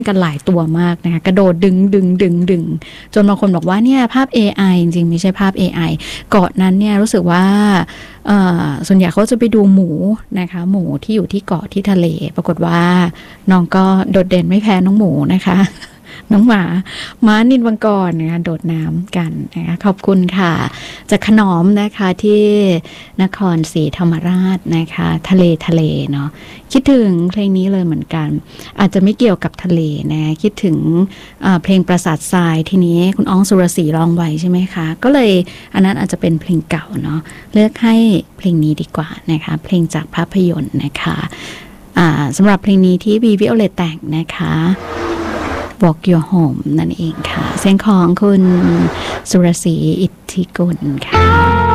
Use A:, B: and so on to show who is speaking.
A: กันหลายตัวมากนะคะกระโดดดึงจนบางคนบอกว่าเนี่ยภาพ AI จริงๆไม่ใช่ภาพ AI เกาะนั้นเนี่ยรู้สึกว่าส่วนใหญ่เขาจะไปดูหมูนะคะหมูที่อยู่ที่เกาะที่ทะเลปรากฏว่าน้องก็โดดเด่นไม่แพ้น้องหมูนะคะน้องหมาม้านิลมังกรนะคะโดดน้ำกันนะคะขอบคุณค่ะจากขนอมนะคะที่นครศรีธรรมราชนะคะทะเลเนาะคิดถึงเพลงนี้เลยเหมือนกันอาจจะไม่เกี่ยวกับทะเลนะคิดถึงเพลงปราสาททรายทีนี้คุณอ้องสุรศรีร้องไว้ใช่ไหมคะก็เลยอันนั้นอาจจะเป็นเพลงเก่าเนาะเลือกให้เพลงนี้ดีกว่านะคะเพลงจากภาพยนตร์นะคะสำหรับเพลงนี้ที่วีวิโอเลตแต่งนะคะ Walk Your Home นั่นเองค่ะเสียงของคุณสุรศรีอิทธิกุลค่ะ